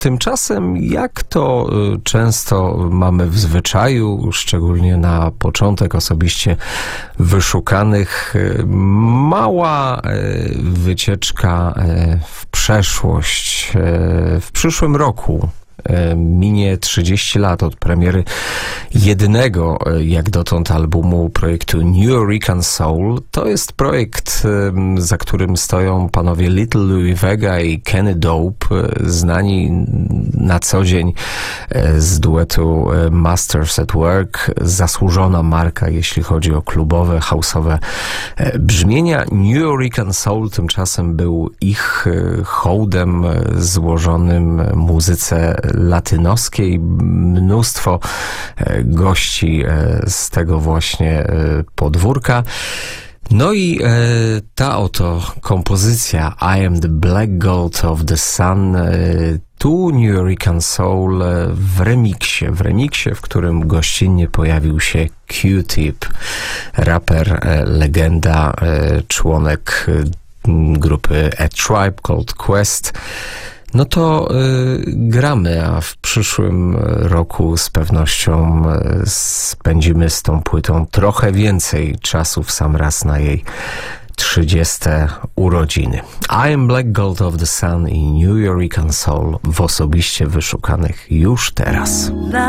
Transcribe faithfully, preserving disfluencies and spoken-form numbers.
Tymczasem, jak to często mamy w zwyczaju, szczególnie na początek osobiście wyszukanych, mała wycieczka w przeszłość. W przyszłym roku minie trzydzieści lat od premiery jedynego jak dotąd albumu projektu New York Soul. To jest projekt, za którym stoją panowie Little Louie Vega i Kenny Dope, znani na co dzień z duetu Masters at Work, zasłużona marka, jeśli chodzi o klubowe, house'owe brzmienia. New York Soul tymczasem był ich hołdem złożonym muzyce latynoskiej. Mnóstwo gości z tego właśnie podwórka. No i e, ta oto kompozycja I am the black gold of the sun, e, tu New York Soul w remiksie, w remiksie, w którym gościnnie pojawił się Q-Tip, raper, e, legenda, e, członek grupy A Tribe Called Quest. No to y, gramy, a w przyszłym roku z pewnością y, spędzimy z tą płytą trochę więcej czasu w sam raz na jej trzydzieste urodziny. I am Black Gold of the Sun i New York Soul w osobiście wyszukanych już teraz.